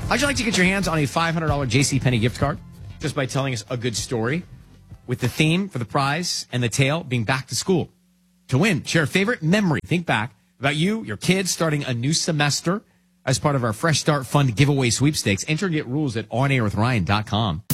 How'd you like to get your hands on a $500 JCPenney gift card just by telling us a good story with the theme for the prize and the tale being back to school? To win, share a favorite memory. Think back about you, your kids starting a new semester as part of our Fresh Start Fund giveaway sweepstakes. Enter and get rules at onairwithryan.com.